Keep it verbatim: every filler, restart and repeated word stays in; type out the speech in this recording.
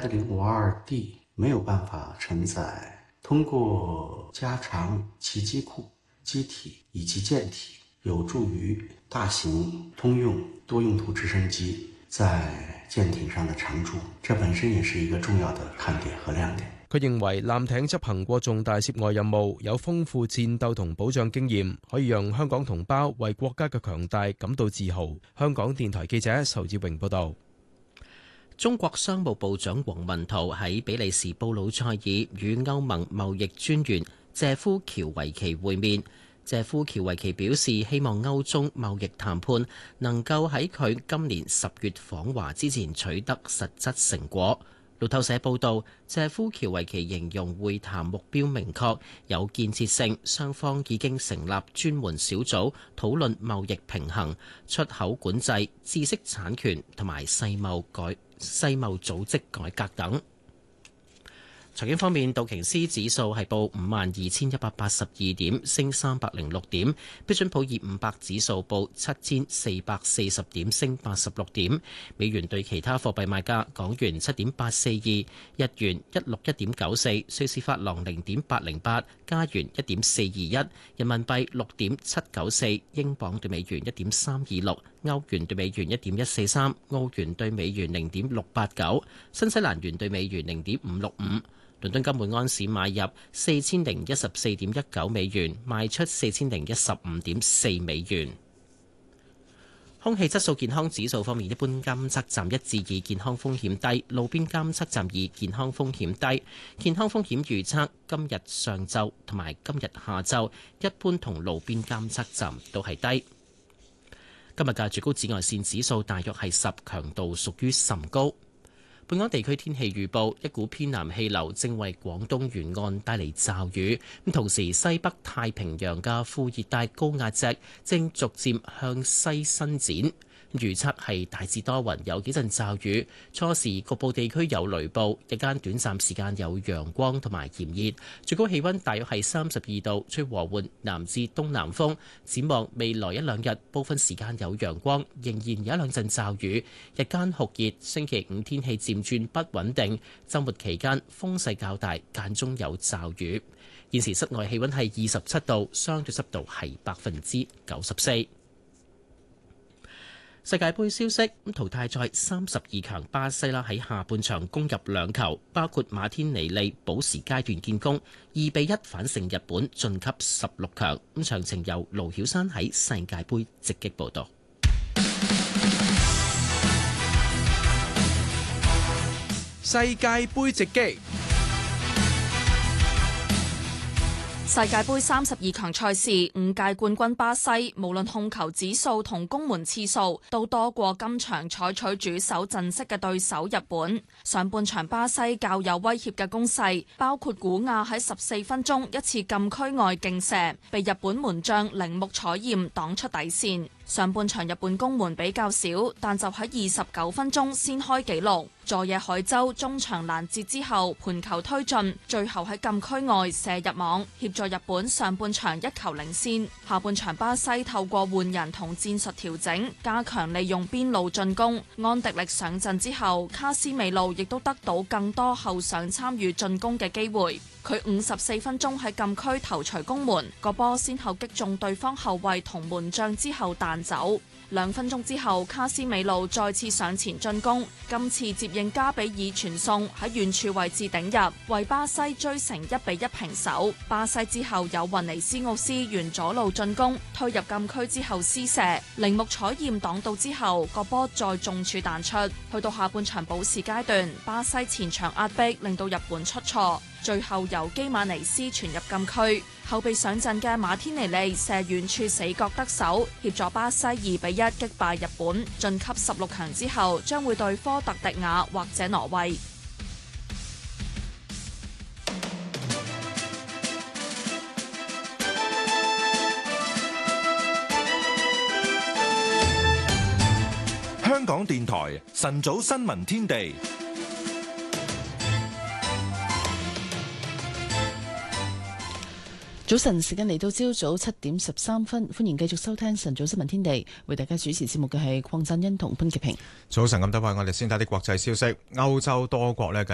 的零五二 D 沒有辦法承載，通過加長其機庫、機體以及艦體，有助於大型通用多用途直升機在艦艇上的常駐，這本身也是一個重要的看點和亮點。 佢認為艦艇執行過重大涉外任務，有豐富戰鬥同保障經驗，可以讓香港同胞為國家嘅強大感到自豪。香港電台記者仇志榮報道。 中國商務部長王文濤喺比利時布魯塞爾與歐盟貿易專員謝夫喬維奇會面。謝夫喬維奇表示，希望歐中貿易談判能夠喺佢今年十月訪華之前取得實質成果。路透社報道，謝夫喬維奇形容會談目標明確、有建設性，雙方已經成立專門小組討論貿易平衡、出口管制、知識產權同埋世貿改世貿組織改革等。財經方面，道瓊斯指數係報五萬二千一百八十二點，升三百零六點；標準普爾五百指數報七千四百四十點，升八十六點。美元對其他貨幣賣價：港元七點八四二，日元一六一點九四，瑞士法郎零點八零八，加元一點四二一，人民幣六點七九四，英鎊對美元一點三二六，歐元對美元一點一四三，澳元對美元零點六八九，新西蘭元對美元零點五六五。倫敦金每安士買入四千零一十四點一九美元，賣出四千零一十五點四美元。空氣質素健康指數方面，一般監測站一至二健康風險低，路邊監測站二健康風險低。健康風險預測今日上晝同埋今日下晝，一般同路邊監測站都係低。今日嘅最高紫外線指數大約係十，強度屬於甚高。本港地區天氣預報，一股偏南氣流正為廣東沿岸帶嚟驟雨，咁同時西北太平洋嘅副熱帶高壓脊正逐漸向西伸展。預測係大致多雲，有幾陣驟雨，初時局部地區有雷暴，日間短暫時間有陽光同埋炎熱，最高氣溫大約係三十二度，吹和緩南至東南風。展望未來一兩日，部分時間有陽光，仍然有一兩陣驟雨，日間酷熱。星期五天氣漸轉不穩定，週末期間風勢較大，間中有驟雨。現時室外氣溫係二十七度，相對濕度係百分之九十四。世界盃消息，咁淘汰賽三十二強巴西啦，喺下半場攻入兩球，包括馬天尼利補時階段建功，二比一反勝日本晉級十六強。咁詳情由盧曉山喺世界盃直擊報導。 世界盃直擊。 世界盃三十二強賽事，五屆冠軍巴西，無論控球指數同攻門次數，都多過今場採取主守陣式嘅對手日本。上半場巴西較有威脅嘅攻勢，包括古亞喺十四分鐘一次禁區外勁射，被日本門將鈴木彩艷擋出底線。上半場日本攻門比較少，但就喺二十九分鐘先開紀錄。佐野海洲中場攔截之後盤球推進，最後喺禁區外射入網，協助日本上半場一球領先。下半場巴西透過換人同戰術調整，加強利用邊路進攻。安迪力上陣之後，卡斯美路亦都得到更多後上參與進攻嘅機會。佢五十四分鐘喺禁區頭槌攻門，個波先後擊中對方後衛同門將之後彈走。兩分鐘之後，卡斯美路再次上前進攻，今次接應加比爾傳送喺遠處位置頂入，為巴西追成一比一平手。巴西之後有雲尼斯奧斯沿左路進攻，推入禁區之後施射，鈴木彩艷擋到之後，個波再中柱彈出。去到下半場補時階段，巴西前場壓迫令到日本出錯。最後由基馬尼斯傳入禁區，後備上陣嘅馬天尼利射遠處死角得手，協助巴西二比一擊敗日本，晉級十六強之後將會對科特迪瓦或者挪威。 香港電台晨早新聞天地。 早晨，時間嚟到朝早七點十三分，歡迎繼續收聽晨早新聞天地，為大家主持節目嘅係鄺振欣同潘潔平。 早晨咁多位，我哋先睇啲國際消息。歐洲多國呢繼